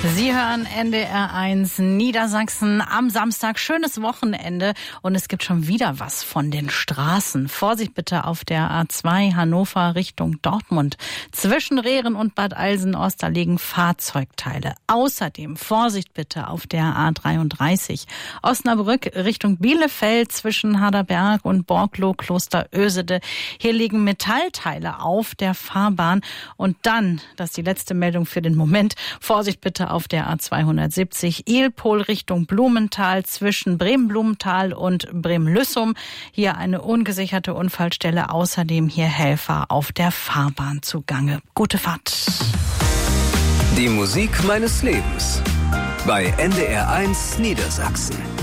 Sie hören NDR1 Niedersachsen am Samstag. Schönes Wochenende und es gibt schon wieder was von den Straßen. Vorsicht bitte auf der A2 Hannover Richtung Dortmund. Zwischen Rehren und Bad Eilsen-Ost, da liegen Fahrzeugteile. Außerdem Vorsicht bitte auf der A33 Osnabrück Richtung Bielefeld zwischen Harderberg und Borgloh Klosterösede. Hier liegen Metallteile auf der Fahrbahn. Und dann, das ist die letzte Meldung für den Moment, Vorsicht bitte auf der A270 Ilpol Richtung Blumenthal zwischen Bremen-Blumenthal und Bremen-Lüssum. Hier eine ungesicherte Unfallstelle. Außerdem hier Helfer auf der Fahrbahn zugange. Gute Fahrt. Die Musik meines Lebens bei NDR1 Niedersachsen.